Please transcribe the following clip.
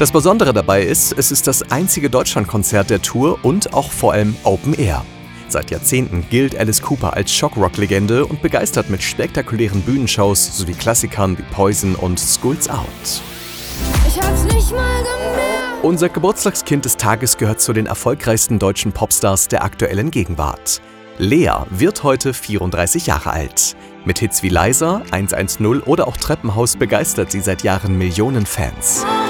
Das Besondere dabei ist, es ist das einzige Deutschlandkonzert der Tour und auch vor allem Open Air. Seit Jahrzehnten gilt Alice Cooper als Shockrock-Legende und begeistert mit spektakulären Bühnenshows sowie Klassikern wie Poison und Schools Out. Ich hab's nicht mal gemerkt. Unser Geburtstagskind des Tages gehört zu den erfolgreichsten deutschen Popstars der aktuellen Gegenwart. Lea wird heute 34 Jahre alt. Mit Hits wie Leiser, 110 oder auch Treppenhaus begeistert sie seit Jahren Millionen Fans.